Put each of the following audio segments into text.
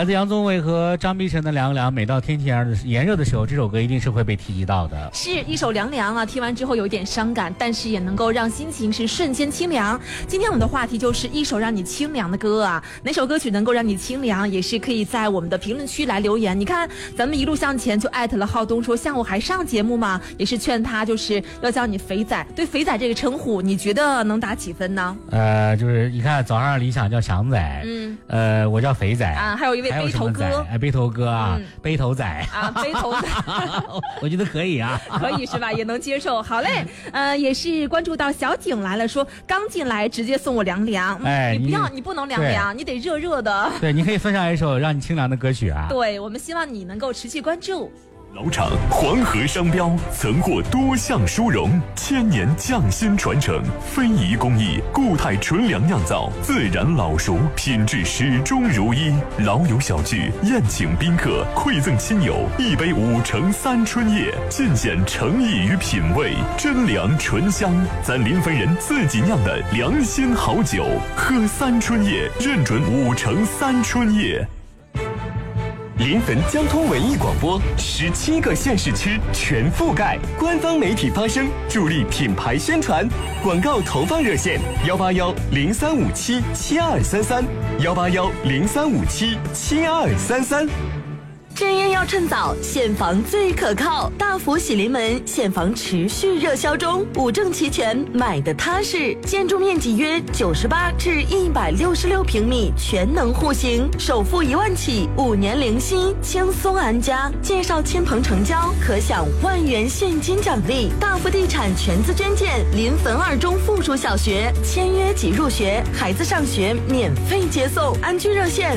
来自杨宗纬和张碧晨的《凉凉》，每到天气炎热的时候，这首歌一定是会被提及到的。 是一首凉凉啊，听完之后有一点伤感，但是也能够让心情是瞬间清凉。今天我们的话题就是一首让你清凉的歌啊，哪首歌曲能够让你清凉，也是可以在我们的评论区来留言。你看咱们一路向前就艾特了浩东说下午还上节目吗？也是劝他就是要叫你肥仔。对肥仔这个称呼你觉得能打几分呢？ 就是你看早上理想叫祥仔，我叫肥仔啊，还有一位背头哥， 背头哥啊，背头仔啊，背头仔我觉得可以啊， 可以是吧？也能接受。好嘞，也是关注到小景来了，说刚进来直接送我凉凉，你不能凉凉，你得热热的。 对，你可以分享一首让你清凉的歌曲啊。 对，我们希望你能够持续关注。 老厂黄河商标曾获多项殊荣，1000年匠心传承，非遗工艺，固态纯粮酿造，自然老熟，品质始终如一。老友小聚，宴请宾客，馈赠亲友，一杯5成3春叶，尽显诚意与品味，真粮醇香，咱临汾人自己酿的良心好酒，喝3春叶，认准5成3春叶。临汾交通文艺广播，17个县市区全覆盖，官方媒体发声，助力品牌宣传。广告投放热线：181-0357-7233，181-0357-7233。 正业要趁早，现房最可靠。大福喜临门现房持续热销中，5证齐全，买的踏实。建筑面积约98至166平米，全能户型，首付1万起，5年零息，轻松安家。介绍亲朋成交，可享1万元现金奖励。大福地产全资捐建临汾2中附属小学，签约即入学，孩子上学免费接送。安居热线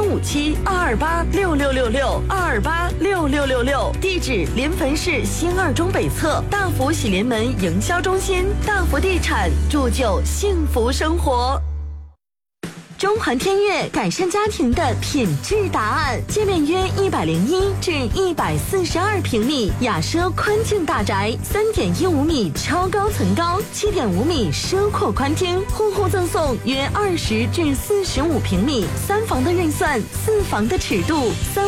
0357-228-6666。228-6666，地址临汾市新2中北侧大福喜临门营销中心。大福地产，铸就幸福生活。中环天悦改善家庭的品质答案，界面约101至142平米，雅奢宽境大宅，3.15米超高层高，7.5米奢阔宽厅，户户赠送约20至45平米，3房的运算，4房的尺度。